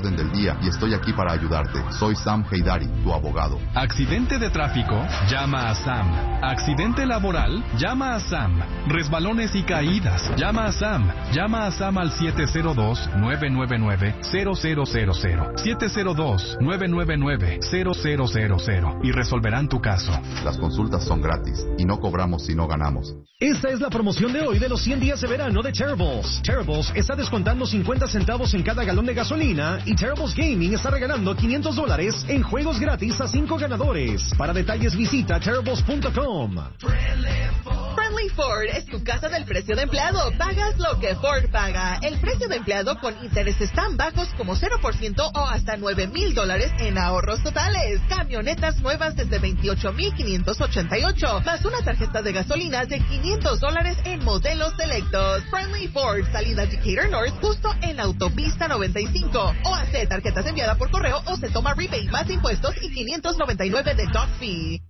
orden del día y estoy aquí para ayudarte. Soy Sam Heydari, tu abogado. Accidente de tráfico, llama a Sam. Accidente laboral, llama a Sam. Resbalones y caídas, llama a Sam. Llama a Sam al 702-999-0000. 702-999-0000 y resolverán tu caso. Las consultas son gratis y no cobramos si no ganamos. Esta es la promoción de hoy de los 100 días de verano de Terribles. Terribles está descontando 50 centavos en cada galón de gasolina y Terribles Gaming está regalando $500 en juegos gratis a 5 ganadores. Para detalles visita terribles.com. Friendly Ford es tu casa del precio de empleado. Pagas lo que Ford paga. El precio de empleado con intereses tan bajos como 0% o hasta $9,000 en ahorros totales. Camionetas nuevas desde $28,588, más una tarjeta de gasolina de $500 en modelos selectos. Friendly Ford, salida Decatur North, justo en la autopista 95. O hace tarjetas enviadas por correo o se toma rebate más impuestos y $599 de dock fee.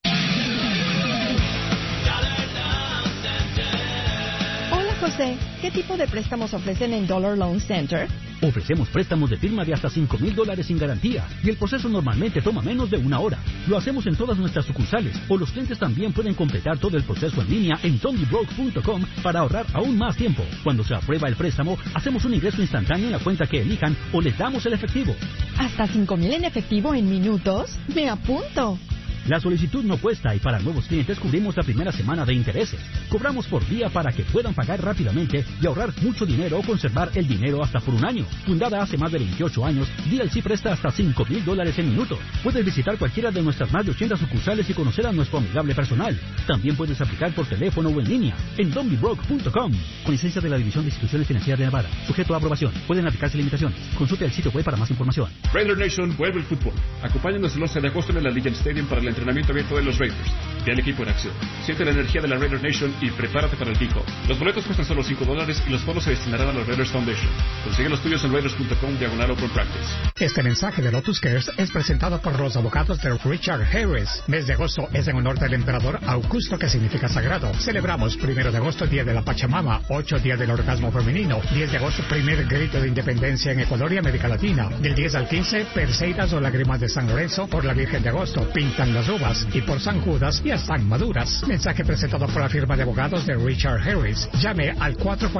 José, ¿qué tipo de préstamos ofrecen en Dollar Loan Center? Ofrecemos préstamos de firma de hasta $5,000 sin garantía y el proceso normalmente toma menos de 1 hora. Lo hacemos en todas nuestras sucursales o los clientes también pueden completar todo el proceso en línea en dondybroke.com para ahorrar aún más tiempo. Cuando se aprueba el préstamo, hacemos un ingreso instantáneo en la cuenta que elijan o les damos el efectivo. ¿Hasta $5,000 en efectivo en minutos? ¡Me apunto! La solicitud no cuesta y para nuevos clientes cubrimos la primera semana de intereses. Cobramos por día para que puedan pagar rápidamente y ahorrar mucho dinero o conservar el dinero hasta por 1 año. Fundada hace más de 28 años, DLC presta hasta $5,000 en minutos. Puedes visitar cualquiera de nuestras más de 80 sucursales y conocer a nuestro amigable personal. También puedes aplicar por teléfono o en línea en dondybroke.com. Con licencia de la División de Instituciones Financieras de Nevada. Sujeto a aprobación. Pueden aplicarse limitaciones. Consulte el sitio web para más información. Raider Nation vuelve el fútbol. Acompáñanos el 11 de agosto en el Allegiant Stadium para el entrenamiento abierto de los Raiders. Ve al equipo en acción. Siente la energía de la Raider Nation y prepárate para el kickoff. Los boletos cuestan solo $5 y los fondos se destinarán a la Raiders Foundation. Consigue los tuyos en raiders.com/open practice. Este mensaje de Lotus Cares es presentado por los abogados de Richard Harris. Mes de agosto es en honor del emperador Augusto, que significa sagrado. Celebramos 1 de agosto, Día de la Pachamama, 8 Día del Orgasmo Femenino, 10 de agosto, primer grito de independencia en Ecuador y América Latina. Del 10 al 15, Perseidas o lágrimas de San Lorenzo por la Virgen de Agosto, pintan las uvas y por San Judas ya están maduras. Mensaje presentado por la firma de abogados de Richard Harris. Llame al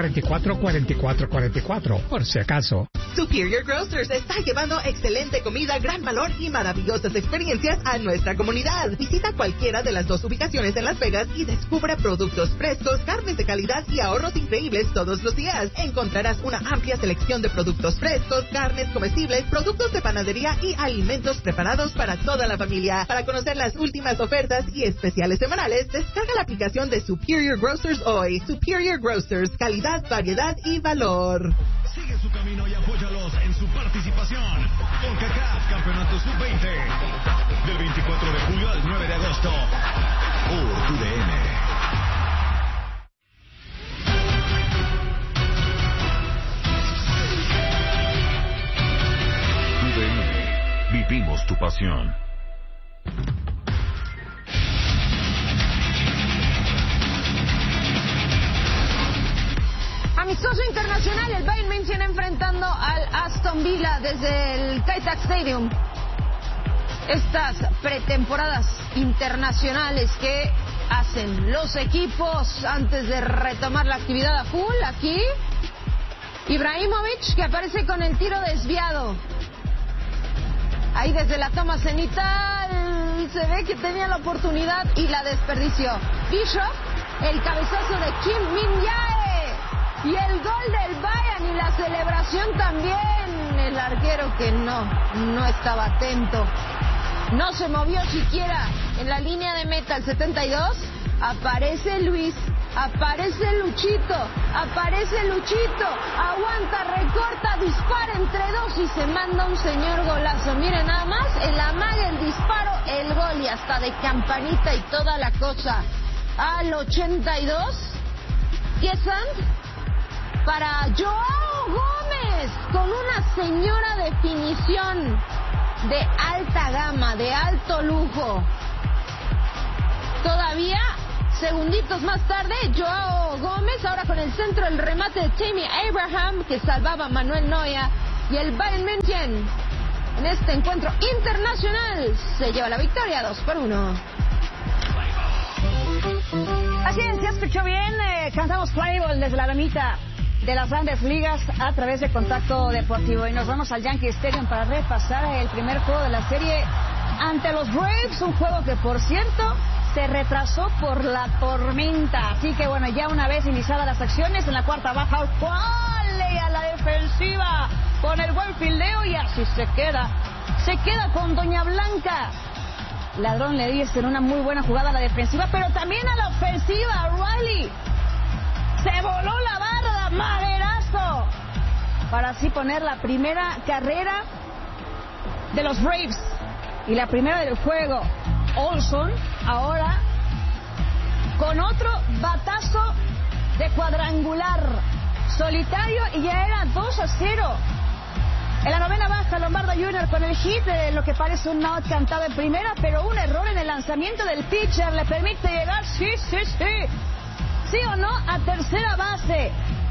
444-4444 por si acaso. Superior Grocers está llevando excelente comida, gran valor y maravillosas experiencias a nuestra comunidad. Visita cualquiera de las 2 ubicaciones en Las Vegas y descubra productos frescos, carnes de calidad y ahorros increíbles todos los días. Encontrarás una amplia selección de productos frescos, carnes comestibles, productos de panadería y alimentos preparados para toda la familia. Para conocer las últimas ofertas y especiales semanales, descarga la aplicación de Superior Grocers hoy. Superior Grocers, calidad, variedad y valor. Sigue su camino y apóyalos en su participación. CONCACAF Campeonato Sub-20. Del 24 de julio al 9 de agosto. Por TUDN. Vivimos tu pasión. Amistoso internacional, el Bayern München enfrentando al Aston Villa desde el Kaitak Stadium. Estas pretemporadas internacionales que hacen los equipos antes de retomar la actividad a full. Aquí Ibrahimovic, que aparece con el tiro desviado. Ahí desde la toma cenital se ve que tenía la oportunidad y la desperdició. Bishop, el cabezazo de Kim Min-jae y el gol del Bayern y la celebración también. El arquero que no estaba atento, no se movió siquiera en la línea de meta. El 72, aparece Luis, aparece Luchito, aguanta, recorta, dispara entre 2 y se manda un señor golazo. Miren nada más, el amague, el disparo, el gol y hasta de campanita y toda la cosa. Al 82, Kiesand para Joao Gómez con una señora definición de alta gama, de alto lujo. Todavía segunditos más tarde, Joao Gómez, ahora con el centro, el remate de Tammy Abraham, que salvaba a Manuel Neuer. y el Bayern München en este encuentro internacional se lleva la victoria 2-1. Así es, se escuchó bien, cantamos Playboy desde la ramita de las grandes ligas a través de Contacto Deportivo y nos vamos al Yankee Stadium para repasar el primer juego de la serie ante los Braves, un juego que por cierto se retrasó por la tormenta, así que bueno, ya una vez iniciadas las acciones en la cuarta baja, ¡cuale! A la defensiva con el buen fildeo y así se queda con Doña Blanca. Ladrón le dice en una muy buena jugada a la defensiva, pero también a la ofensiva. Riley se voló la barda, maderazo, para así poner la primera carrera de los Braves y la primera del juego. Olson ahora con otro batazo de cuadrangular solitario y ya era 2-0. En la novena baja, Lombardo Jr. con el hit, lo que parece un out cantado en primera, pero un error en el lanzamiento del pitcher le permite llegar, sí o no, a tercera base.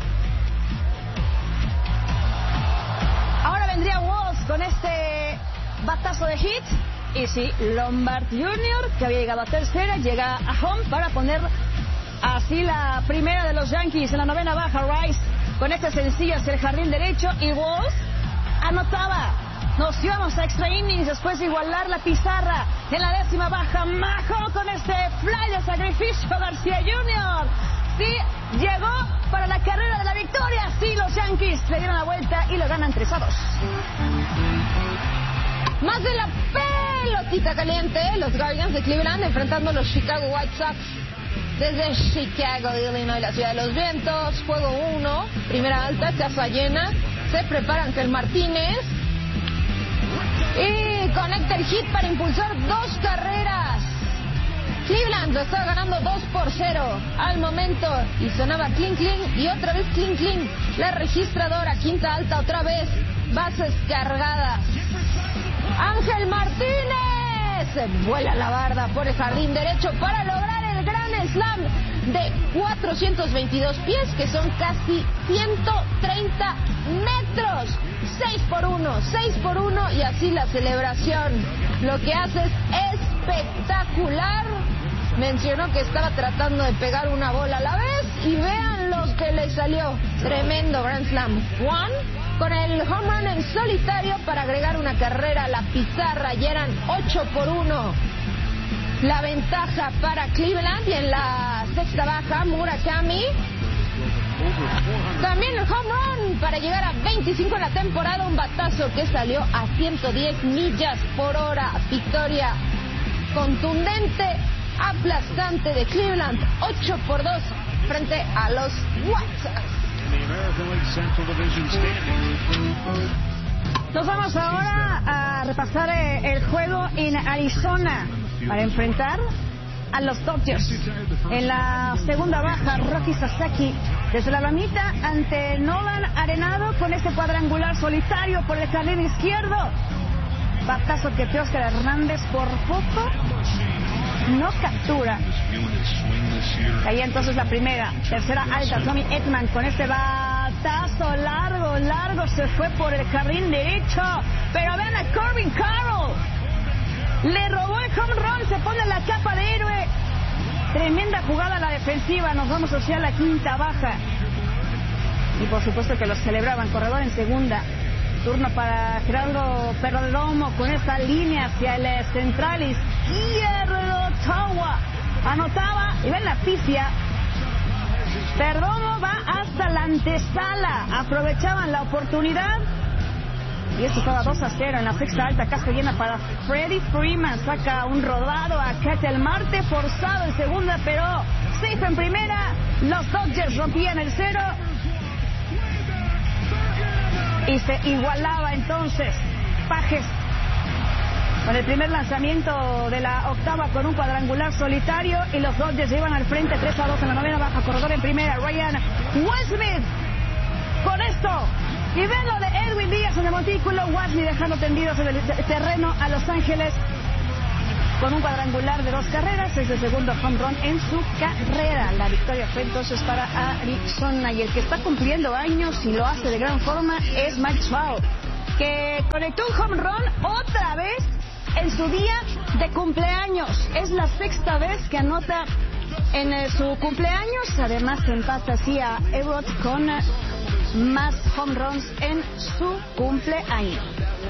Ahora vendría Walls con este batazo de hit. Y sí, Lombard Jr., que había llegado a tercera, llega a home para poner así la primera de los Yankees. En la novena baja, Rice con este sencillo hacia el jardín derecho y Walls anotaba. Nos íbamos a extra innings después de igualar la pizarra. En la décima baja, Majo con este fly de sacrificio. García Jr. Sí, llegó para la carrera de la victoria. Sí, los Yankees le dieron la vuelta y lo ganan 3-2. Más de la pelotita caliente, los Guardians de Cleveland enfrentando a los Chicago White Sox desde Chicago, Illinois, la ciudad de los vientos. Juego 1, primera alta, casa llena. Se prepara Ángel Martínez y conecta el hit para impulsar 2 carreras. Cleveland lo estaba ganando 2-0 al momento y sonaba clink clink y otra vez clink clink. La registradora, quinta alta otra vez, bases cargadas. Ángel Martínez vuela la barda por el jardín derecho para lograr el gran slam de 422 pies, que son casi 130 metros. 6 por 1 y así la celebración. Lo que hace es espectacular. Mencionó que estaba tratando de pegar una bola a la vez y vean lo que le salió. Tremendo Grand Slam. Juan con el home run en solitario para agregar una carrera a la pizarra. Ya eran 8-1 la ventaja para Cleveland. Y en la sexta baja, Murakami también el home run para llegar a 25 en la temporada. Un batazo que salió a 110 millas por hora. Victoria contundente, aplastante de Cleveland, 8-2 frente a los White Sox. Nos vamos ahora a repasar el juego en Arizona para enfrentar a los Dodgers. En la segunda baja, Rocky Sasaki desde la ramita ante Nolan Arenado con este cuadrangular solitario por el jardín izquierdo. Batazo que Teóscar Hernández por poco no captura. Ahí entonces la primera. Tercera alta, Tommy Edman con este batazo largo se fue por el jardín derecho. Pero vean a Corbin Carroll. Le robó el home run, se pone la capa de héroe. Tremenda jugada a la defensiva. Nos vamos hacia la quinta baja. Y por supuesto que lo celebraban. Corredor en segunda. Turno para Gerardo Perdomo con esta línea hacia el central izquierdo. Tawa anotaba y ven la pifia. Perdomo va hasta la antesala. Aprovechaban la oportunidad. Y esto estaba 2-0 en la sexta alta. Casco llena para Freddie Freeman. Saca un rodado a Ketel Marte. Forzado en segunda, pero safe en primera. Los Dodgers rompían el 0. Y se igualaba entonces Pajes con el primer lanzamiento de la octava con un cuadrangular solitario. Y los Dodgers llevan al frente 3-2 en la novena baja. Corredor en primera, Ryan Westmith. Con esto, y ven lo de Edwin Díaz en el montículo. Westmith dejando tendidos en el terreno a Los Ángeles con un cuadrangular de 2 carreras. Es el segundo home run en su carrera. La victoria fue entonces para Arizona. Y el que está cumpliendo años y lo hace de gran forma es Mike Trout. que conectó un home run otra vez en su día de cumpleaños. Es la 6ª vez que anota en su cumpleaños. Además empata así a Everett con más home runs en su cumpleaños.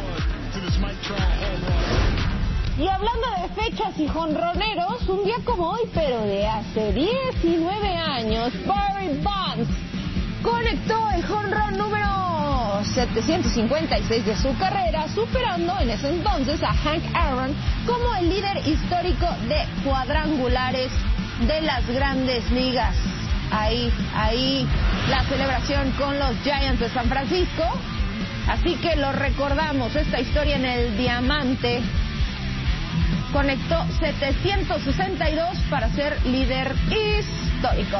Y hablando de fechas y jonroneros, un día como hoy, pero de hace 19 años, Barry Bonds conectó el jonrón número 756 de su carrera, superando en ese entonces a Hank Aaron como el líder histórico de cuadrangulares de las Grandes Ligas. Ahí la celebración con los Giants de San Francisco. Así que lo recordamos, esta historia en el diamante. Conectó 762 para ser líder histórico.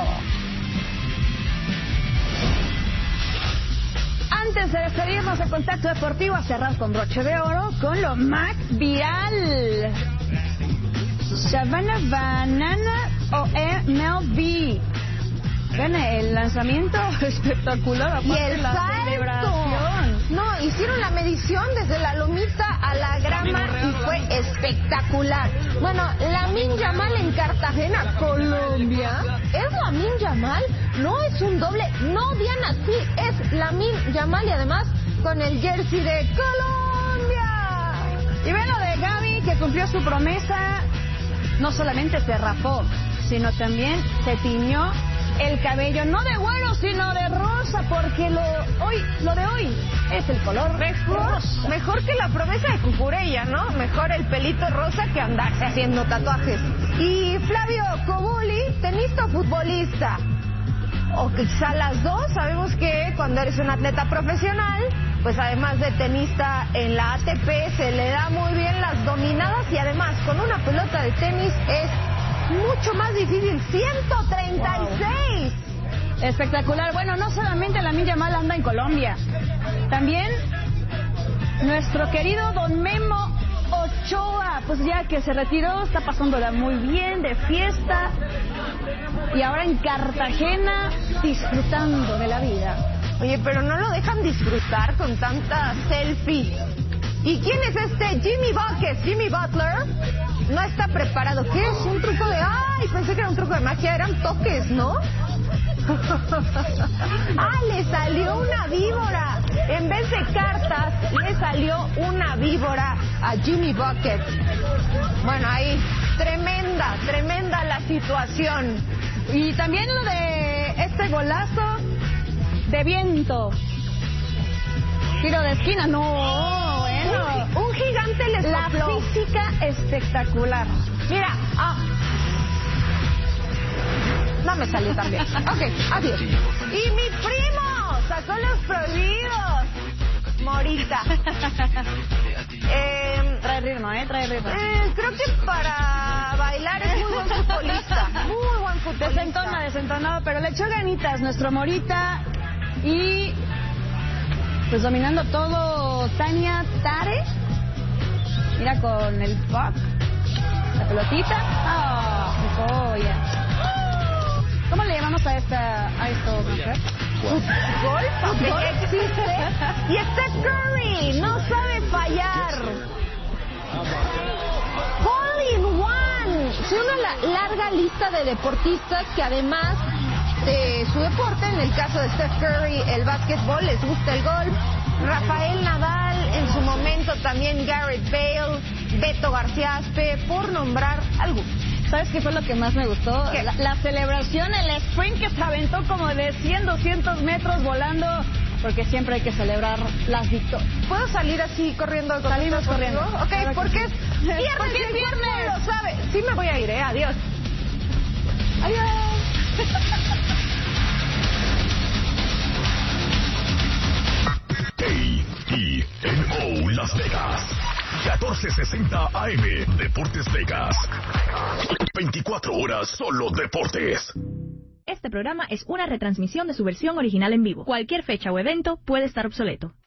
Antes de despedirnos de Contacto Deportivo, a cerrar con broche de oro con lo más viral. Savannah Banana o MLB. Ven, el lanzamiento espectacular. Y el la salto. Celebración. No, hicieron la medición desde la lomita a la grama y fue espectacular. Bueno, Lamine Yamal en Cartagena, Colombia. ¿Es Lamine Yamal? No es un doble, no Diana, sí, es Lamine Yamal y además con el jersey de Colombia. Y ven lo de Gaby, que cumplió su promesa. No solamente se rapó, sino también se tiñó el cabello, no de güero, sino de rosa, porque lo de hoy es el color rosa. Mejor que la promesa de Cucurella, ¿no? Mejor el pelito rosa que andarse haciendo tatuajes. Y Flavio Cobuli, tenista o futbolista. O quizá las dos. Sabemos que cuando eres un atleta profesional, pues además de tenista en la ATP, se le da muy bien las dominadas y además con una pelota de tenis es mucho más difícil. 136. Wow. Espectacular. Bueno, no solamente Lamine Yamal anda en Colombia, también nuestro querido don Memo Ochoa, pues ya que se retiró, está pasándola muy bien de fiesta y ahora en Cartagena disfrutando de la vida. Oye, pero no lo dejan disfrutar con tanta selfie. ¿Y quién es este Jimmy Bucket? Jimmy Butler no está preparado. ¿Qué es? ¿Un truco de...? ¡Ay! Pensé que era un truco de magia. Eran toques, ¿no? ¡Ah! Le salió una víbora. En vez de cartas, le salió una víbora a Jimmy Bucket. Bueno, ahí, tremenda la situación. Y también lo de este golazo de viento. Tiro de esquina, no, bueno. Un gigante les La sopló. física espectacular. Mira, no me salió tan bien. Ok, adiós. Y mi primo sacó los prohibidos. Morita. Trae ritmo, trae ritmo. Creo que para bailar es muy buen futbolista. Muy buen futbolista. Desentonado, pero le echó ganitas nuestro Morita. Y pues dominando todo Tania Tare. Mira con el puck. La pelotita. ¡Oh! ¡Joya! ¿Cómo le llamamos a esto, mujer? ¿Fútbol? Existe. Y Steph Curry no sabe fallar. Hole in one. Sí, una larga lista de deportistas que además de su deporte, en el caso de Steph Curry, el básquetbol, les gusta el golf. Rafael Nadal, en su momento también Gareth Bale, Beto García Aspe, por nombrar algunos. ¿Sabes qué fue lo que más me gustó? La celebración, el sprint que se aventó como de 100, 200 metros volando, porque siempre hay que celebrar las victorias. ¿Puedo salir así corriendo? Salimos corriendo. Ok, claro, porque es viernes. Porque es viernes. Lo sabe. Sí me voy a ir, adiós. Adiós. KENO Las Vegas 1460 AM Deportes Vegas. 24 horas solo deportes. Este programa es una retransmisión de su versión original en vivo. Cualquier fecha o evento puede estar obsoleto.